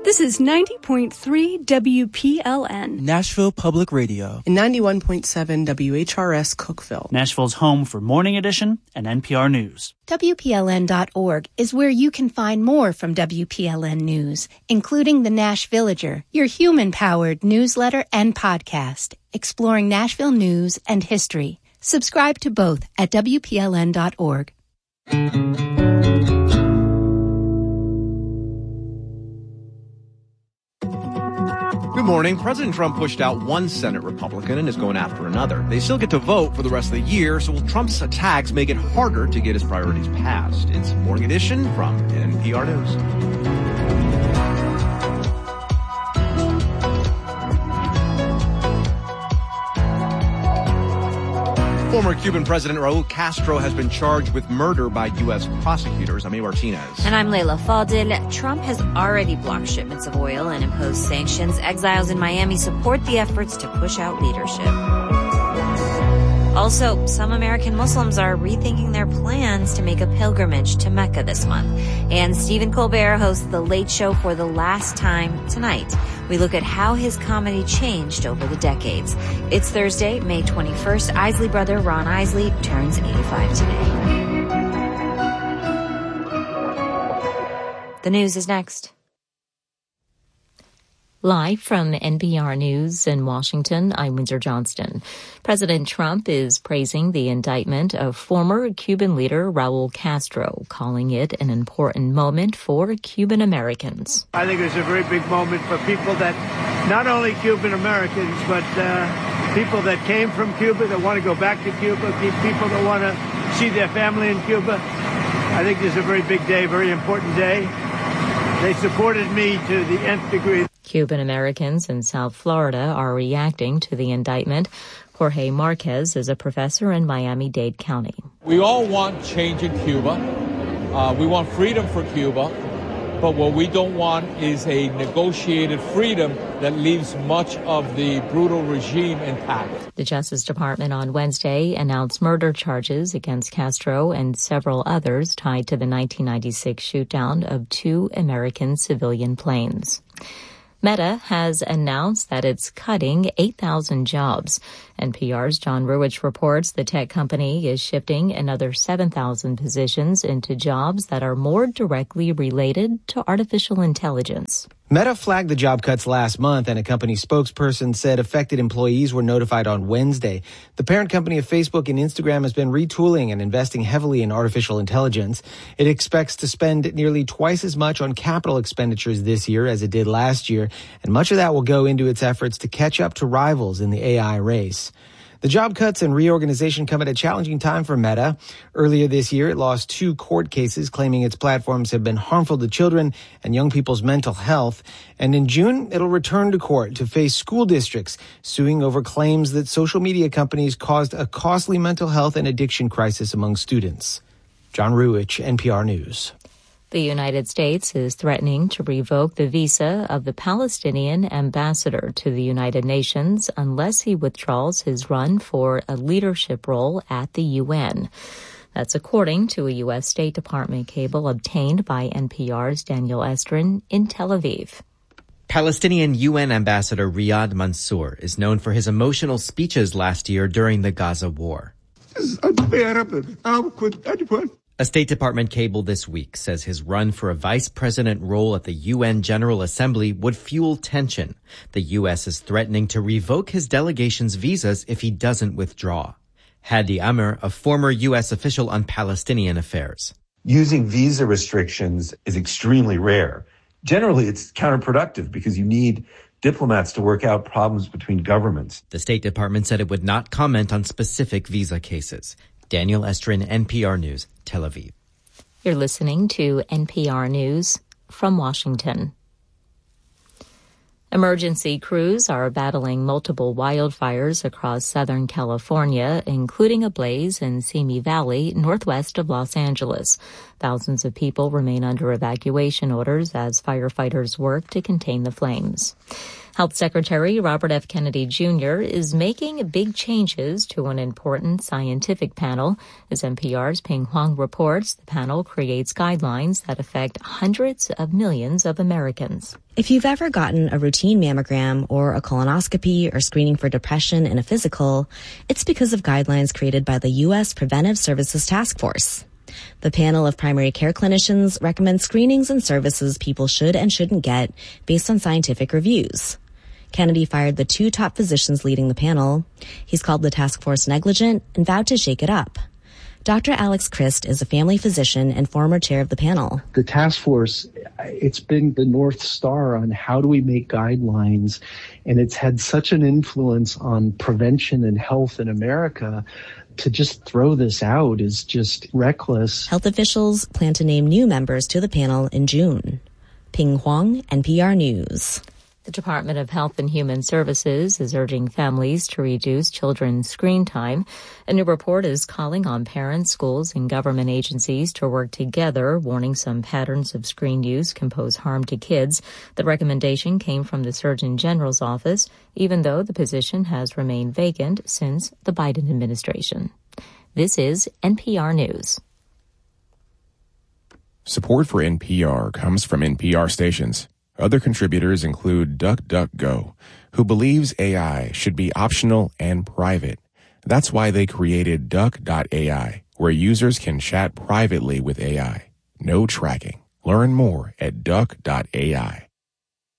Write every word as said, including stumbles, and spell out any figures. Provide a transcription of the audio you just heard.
This is ninety point three W P L N. Nashville Public Radio. And ninety-one point seven W H R S Cookeville. Nashville's home for Morning Edition and N P R News. W P L N dot org is where you can find more from W P L N News, including the Nash Villager, your human-powered newsletter and podcast, exploring Nashville news and history. Subscribe to both at W P L N dot org. Good morning. President Trump pushed out one Senate Republican and is going after another. They still get to vote for the rest of the year, so Trump's attacks make it harder to get his priorities passed. It's Morning Edition from N P R News. Former Cuban President Raul Castro has been charged with murder by U S prosecutors. I'm A. Martinez. And I'm Layla Fadil. Trump has already blocked shipments of oil and imposed sanctions. Exiles in Miami support the efforts to push out leadership. Also, some American Muslims are rethinking their plans to make a pilgrimage to Mecca this month. And Stephen Colbert hosts The Late Show for the last time tonight. We look at how his comedy changed over the decades. It's Thursday, May twenty-first. Isley brother Ron Isley turns eighty-five today. The news is next. Live from N P R News in Washington, I'm Windsor Johnston. President Trump is praising the indictment of former Cuban leader Raul Castro, calling it an important moment for Cuban Americans. I think it's a very big moment for people that, not only Cuban Americans, but uh, people that came from Cuba, that want to go back to Cuba, people that want to see their family in Cuba. I think this is a very big day, very important day. They supported me to the nth degree. Cuban Americans in South Florida are reacting to the indictment. Jorge Marquez is a professor in Miami-Dade County. We all want change in Cuba. Uh, we want freedom for Cuba. But what we don't want is a negotiated freedom that leaves much of the brutal regime intact. The Justice Department on Wednesday announced murder charges against Castro and several others tied to the nineteen ninety-six shootdown of two American civilian planes. Meta has announced that it's cutting eight thousand jobs. N P R's John Ruwitch reports the tech company is shifting another seven thousand positions into jobs that are more directly related to artificial intelligence. Meta flagged the job cuts last month, and a company spokesperson said affected employees were notified on Wednesday. The parent company of Facebook and Instagram has been retooling and investing heavily in artificial intelligence. It expects to spend nearly twice as much on capital expenditures this year as it did last year, and much of that will go into its efforts to catch up to rivals in the A I race. The job cuts and reorganization come at a challenging time for Meta. Earlier this year, it lost two court cases claiming its platforms have been harmful to children and young people's mental health. And in June, it'll return to court to face school districts suing over claims that social media companies caused a costly mental health and addiction crisis among students. John Ruwitch, N P R News. The United States is threatening to revoke the visa of the Palestinian ambassador to the United Nations unless he withdraws his run for a leadership role at the U N. That's according to a U S. State Department cable obtained by N P R's Daniel Estrin in Tel Aviv. Palestinian U N Ambassador Riyad Mansour is known for his emotional speeches last year during the Gaza war. A State Department cable this week says his run for a vice president role at the U N General Assembly would fuel tension. The U S is threatening to revoke his delegation's visas if he doesn't withdraw. Hadi Amr, a former U S official on Palestinian affairs. Using visa restrictions is extremely rare. Generally, it's counterproductive because you need diplomats to work out problems between governments. The State Department said it would not comment on specific visa cases. Daniel Estrin, N P R News, Tel Aviv. You're listening to N P R News from Washington. Emergency crews are battling multiple wildfires across Southern California, including a blaze in Simi Valley, northwest of Los Angeles. Thousands of people remain under evacuation orders as firefighters work to contain the flames. Health Secretary Robert F. Kennedy Junior is making big changes to an important scientific panel. As N P R's Ping Huang reports, the panel creates guidelines that affect hundreds of millions of Americans. If you've ever gotten a routine mammogram or a colonoscopy or screening for depression in a physical, it's because of guidelines created by the U S Preventive Services Task Force. The panel of primary care clinicians recommends screenings and services people should and shouldn't get based on scientific reviews. Kennedy fired the two top physicians leading the panel. He's called the task force negligent and vowed to shake it up. Doctor Alex Christ is a family physician and former chair of the panel. The task force, it's been the North Star on how do we make guidelines, and it's had such an influence on prevention and health in America. To just throw this out is just reckless. Health officials plan to name new members to the panel in June. Ping Huang, N P R News. The Department of Health and Human Services is urging families to reduce children's screen time. A new report is calling on parents, schools, and government agencies to work together, warning some patterns of screen use can pose harm to kids. The recommendation came from the Surgeon General's office, even though the position has remained vacant since the Biden administration. This is N P R News. Support for N P R comes from N P R stations. Other contributors include DuckDuckGo, who believes A I should be optional and private. That's why they created Duck dot A I, where users can chat privately with A I. No tracking. Learn more at Duck dot A I.